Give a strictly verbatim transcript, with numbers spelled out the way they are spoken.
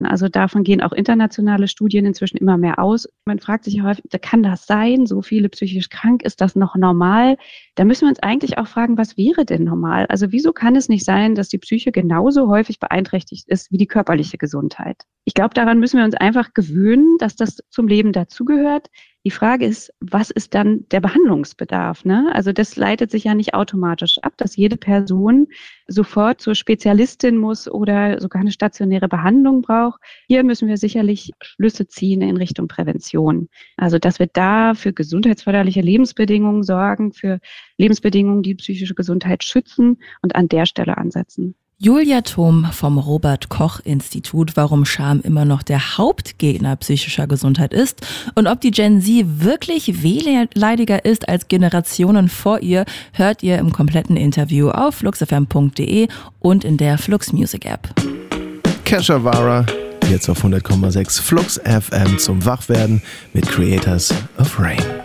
Also davon gehen auch internationale Studien inzwischen immer mehr aus. Man fragt sich häufig, kann das sein? So viele psychisch krank, ist das noch normal? Da müssen wir uns eigentlich auch fragen, was wäre denn normal? Also wieso kann es nicht sein, dass die Psyche genauso häufig beeinträchtigt ist wie die körperliche Gesundheit? Ich glaube, daran müssen wir uns einfach gewöhnen, dass das zum Leben dazugehört. Die Frage ist, was ist dann der Behandlungsbedarf? Ne? Also das leitet sich ja nicht automatisch ab, dass jede Person sofort zur Spezialistin muss oder sogar eine stationäre Behandlung braucht. Hier müssen wir sicherlich Schlüsse ziehen in Richtung Prävention. Also dass wir da für gesundheitsförderliche Lebensbedingungen sorgen, für Lebensbedingungen, die psychische Gesundheit schützen und an der Stelle ansetzen. Julia Thom vom Robert-Koch-Institut, warum Scham immer noch der Hauptgegner psychischer Gesundheit ist und ob die Gen Z wirklich wehleidiger ist als Generationen vor ihr, hört ihr im kompletten Interview auf flux f m punkt d e und in der Flux Music App. Kesha Vara, jetzt auf hundert Komma sechs Flux F M zum Wachwerden mit Creators of Rain.